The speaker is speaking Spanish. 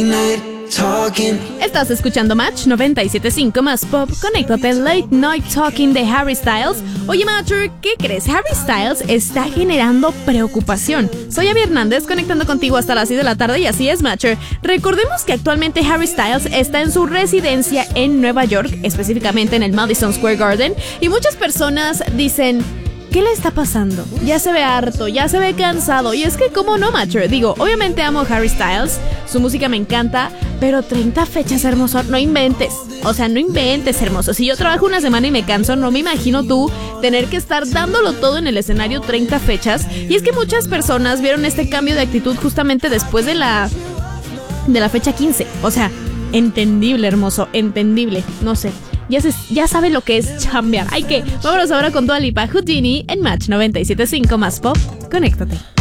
Estás escuchando Match 97.5 más pop. Conéctate, Late Night Talking de Harry Styles. Oye, Matcher, ¿qué crees? Harry Styles está generando preocupación. Soy Abby Hernández, conectando contigo hasta las 6 de la tarde, y así es, Matcher. Recordemos que actualmente Harry Styles está en su residencia en Nueva York, específicamente en el Madison Square Garden, y muchas personas dicen: ¿qué le está pasando? Ya se ve harto, ya se ve cansado. Y es que, ¿cómo no, Matcher? Digo, obviamente amo a Harry Styles, su música me encanta, pero 30 fechas, hermoso, no inventes. O sea, no inventes, hermoso. Si yo trabajo una semana y me canso, no me imagino tú tener que estar dándolo todo en el escenario 30 fechas. Y es que muchas personas vieron este cambio de actitud justamente después de la fecha 15. O sea, entendible, hermoso, entendible. No sé. Ya sabe lo que es chambear. Vámonos ahora con Dua Lipa, Houdini en Match 97.5 más pop. Conéctate.